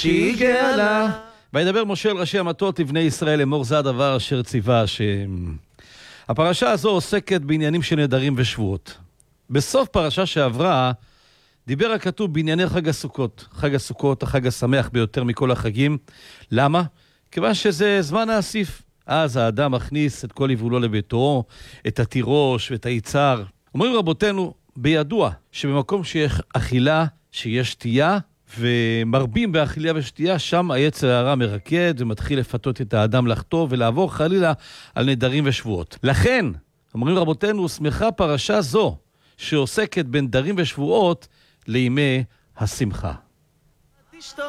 שיגאלה. וידבר משה אל ראשי המטות לבני ישראל לאמור זה הדבר אשר ציווה השם. הפרשה הזו עוסקת בעניינים של נדרים ושבועות. בסוף פרשה שעברה דיבר הכתוב בענייני חג הסוכות. חג הסוכות, החג השמח ביותר מכל החגים. למה? כיוון שזה זמן האסיף. אז האדם מכניס את כל יבולו לביתו, את התירוש ואת היצר. אומרים רבותינו, בידוע שבמקום שיש אכילה, שיש שתייה, ומרבים באכילה ושתייה, שם היצר הרע מרקד ומתחיל לפתות את האדם לחטוא ולעבור חלילה על נדרים ושבועות. לכן, אומרים רבותינו, שמחה פרשה זו שעוסקת בין נדרים ושבועות לימי השמחה.